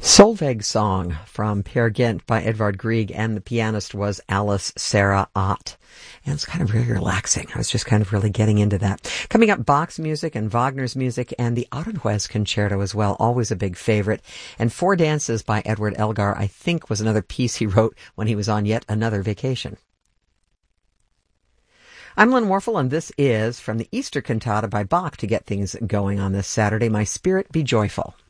Solveig Song from Peer Gynt by Edvard Grieg, and the pianist was Alice Sarah Ott. And it's kind of really relaxing. I was just kind of really getting into that. Coming up, Bach's music and Wagner's music and the Aranjuez Concerto as well, always a big favorite. And Four Dances by Edward Elgar, I think, was another piece he wrote when he was on yet another vacation. I'm Lynn Warfel, and this is from the Easter Cantata by Bach to get things going on this Saturday, My Spirit Be Joyful.